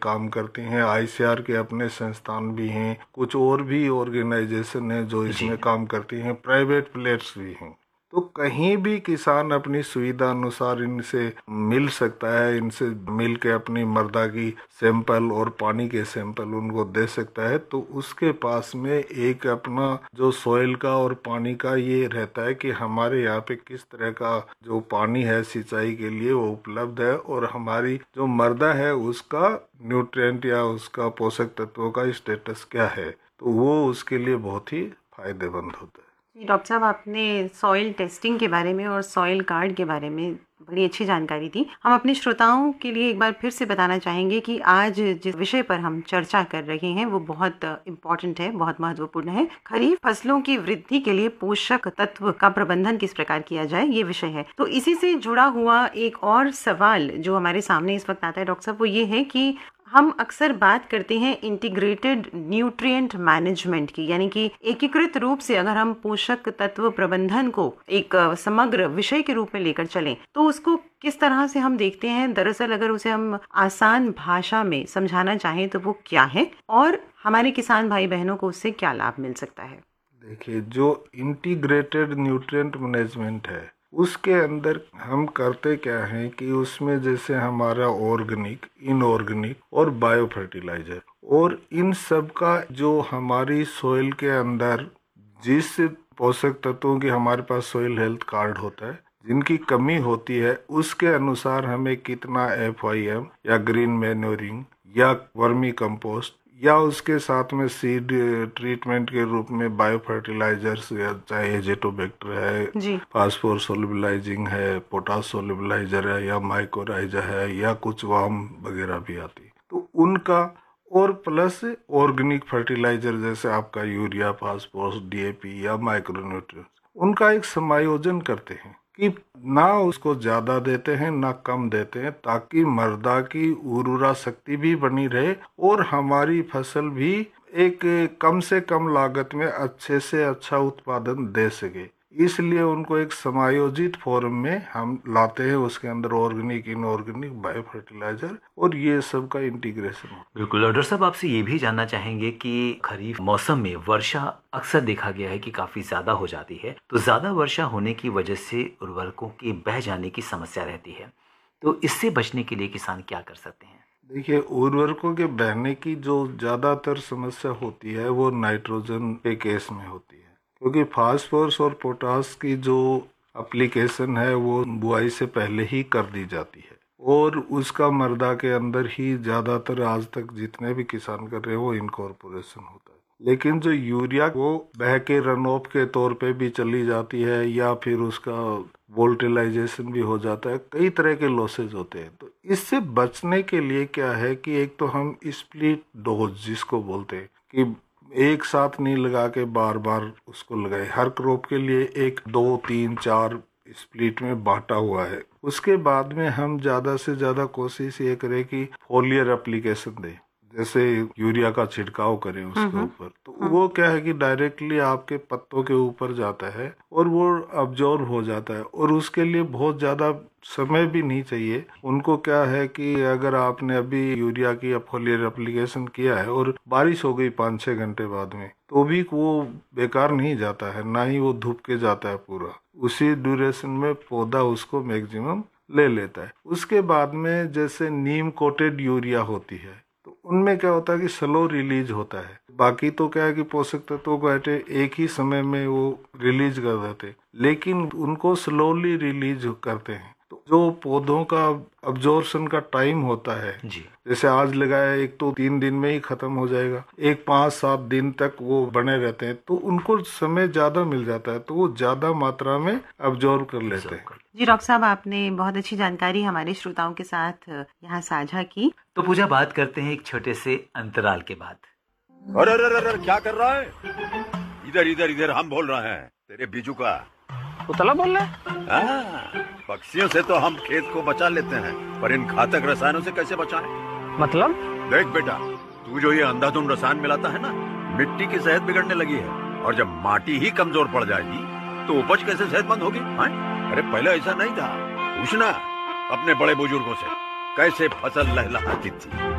काम करती हैं। आईसीआर के अपने संस्थान भी हैं, कुछ और भी ऑर्गेनाइजेशन है जो इसमें काम करती हैं, प्राइवेट प्लेयर्स भी हैं। तो कहीं भी किसान अपनी सुविधा अनुसार इनसे मिल सकता है, इनसे मिल के अपनी मृदा की सैंपल और पानी के सैंपल उनको दे सकता है। तो उसके पास में एक अपना जो सॉइल का और पानी का ये रहता है कि हमारे यहाँ पे किस तरह का जो पानी है सिंचाई के लिए वो उपलब्ध है, और हमारी जो मृदा है उसका न्यूट्रिएंट या उसका पोषक तत्वों का स्टेटस क्या है। तो वो उसके लिए बहुत ही फायदेमंद होता है। जी डॉक्टर साहब, आपने सॉइल टेस्टिंग के बारे में और सॉइल कार्ड के बारे में बड़ी अच्छी जानकारी दी। हम अपने श्रोताओं के लिए एक बार फिर से बताना चाहेंगे कि आज जिस विषय पर हम चर्चा कर रहे हैं वो बहुत इम्पोर्टेंट है, बहुत महत्वपूर्ण है। खरीफ फसलों की वृद्धि के लिए पोषक तत्व का प्रबंधन किस प्रकार किया जाए, ये विषय है। तो इसी से जुड़ा हुआ एक और सवाल जो हमारे सामने इस वक्त आता है डॉक्टर साहब, वो ये है कि हम अक्सर बात करते हैं इंटीग्रेटेड न्यूट्रिएंट मैनेजमेंट की, यानी कि एकीकृत रूप से अगर हम पोषक तत्व प्रबंधन को एक समग्र विषय के रूप में लेकर चलें तो उसको किस तरह से हम देखते हैं। दरअसल अगर उसे हम आसान भाषा में समझाना चाहें तो वो क्या है और हमारे किसान भाई बहनों को उससे क्या लाभ मिल सकता है। देखिए, जो इंटीग्रेटेड न्यूट्रिएंट मैनेजमेंट है उसके अंदर हम करते क्या हैं कि उसमें जैसे हमारा ऑर्गेनिक, इनऑर्गेनिक और बायो फर्टिलाइजर, और इन सब का जो हमारी सॉइल के अंदर जिस पोषक तत्वों की हमारे पास सॉइल हेल्थ कार्ड होता है, जिनकी कमी होती है उसके अनुसार हमें कितना FIM या ग्रीन मैन्योरिंग या वर्मी कंपोस्ट या उसके साथ में सीड ट्रीटमेंट के रूप में बायो फर्टिलाइजर्स, या चाहे एजेटोबैक्टर है, फास्फोर सोल्युबलाइजिंग है, पोटास सोल्युबलाइजर है, या माइकोराइजा है, या कुछ वार्म वगैरह भी आती है, तो उनका, और प्लस ऑर्गेनिक फर्टिलाइजर जैसे आपका यूरिया, फास्फोरस, DAP या माइक्रोन्यूट्रिएंट्स, उनका एक समायोजन करते हैं कि ना उसको ज्यादा देते हैं ना कम देते हैं, ताकि मृदा की उर्वरा शक्ति भी बनी रहे और हमारी फसल भी एक कम से कम लागत में अच्छे से अच्छा उत्पादन दे सके। इसलिए उनको एक समायोजित फॉर्म में हम लाते हैं, उसके अंदर ऑर्गेनिक, इनऑर्गेनिक, बायो फर्टिलाइजर और ये सब का इंटीग्रेशन हो। बिल्कुल। डॉक्टर साहब, आपसे ये भी जानना चाहेंगे कि खरीफ मौसम में वर्षा अक्सर देखा गया है कि काफी ज्यादा हो जाती है, तो ज्यादा वर्षा होने की वजह से उर्वरकों के बह जाने की समस्या रहती है, तो इससे बचने के लिए किसान क्या कर सकते हैं? देखिए, उर्वरकों के बहने की जो ज्यादातर समस्या होती है वो नाइट्रोजन के केस में होती है, क्योंकि फास्फोरस और पोटास की जो एप्लीकेशन है वो बुआई से पहले ही कर दी जाती है और उसका मृदा के अंदर ही ज्यादातर आज तक जितने भी किसान कर रहे हैं वो इनकॉर्पोरेशन होता है। लेकिन जो यूरिया वो बह के रन ऑफ के तौर पे भी चली जाती है या फिर उसका वोल्टिलाइजेशन भी हो जाता है, कई तरह के लॉसेज होते हैं। तो इससे बचने के लिए क्या है कि एक तो हम स्प्लिट डोज जिसको बोलते हैं कि एक साथ नहीं लगा के बार बार उसको लगाए, हर क्रॉप के लिए 1, 2, 3, 4 स्प्लिट में बांटा हुआ है। उसके बाद में हम ज्यादा से ज्यादा कोशिश ये करें कि फोलियर एप्लीकेशन दें, जैसे यूरिया का छिड़काव करें उसके ऊपर, तो वो क्या है कि डायरेक्टली आपके पत्तों के ऊपर जाता है और वो अब्जॉर्ब हो जाता है और उसके लिए बहुत ज्यादा समय भी नहीं चाहिए। उनको क्या है कि अगर आपने अभी यूरिया की फोलियर एप्लीकेशन किया है और बारिश हो गई 5-6 घंटे बाद में, तो भी वो बेकार नहीं जाता है, ना ही वो धूप के जाता है पूरा, उसी ड्यूरेशन में पौधा उसको मैक्सिमम ले लेता है। उसके बाद में जैसे नीम कोटेड यूरिया होती है, तो उनमें क्या होता है कि स्लो रिलीज होता है। बाकी तो क्या है कि पोषक तत्वों को एक ही समय में वो रिलीज कर देते, लेकिन उनको स्लोली रिलीज करते हैं। तो जो पौधों का अब्जॉर्प्शन का टाइम होता है जी, जैसे आज लगाया एक तो 3 दिन में ही खत्म हो जाएगा, एक 5-7 दिन तक वो बने रहते हैं, तो उनको समय ज्यादा मिल जाता है, तो वो ज्यादा मात्रा में अब्जॉर्ब कर लेते हैं। जी डॉक्टर साहब, आपने बहुत अच्छी जानकारी हमारे श्रोताओं के साथ यहाँ साझा की। तो पूजा, बात करते हैं एक छोटे से अंतराल के बाद। अरे अरे अरे क्या कर रहा है? इधर इधर इधर, हम बोल रहे हैं तेरे बीजू का। पुतला बोल रहा है? पक्षियों से तो हम खेत को बचा लेते हैं, पर इन घातक रसायनों से कैसे बचाएं? मतलब? देख बेटा, तू जो ये अंधाधुंध रसायन मिलाता है ना, मिट्टी की सेहत बिगड़ने लगी है, और जब माटी ही कमजोर पड़ जाएगी तो उपज कैसे सेहतमंद होगी? अरे पहले ऐसा नहीं था, पूछना अपने बड़े बुजुर्गों से कैसे फसल लहलहाती थी।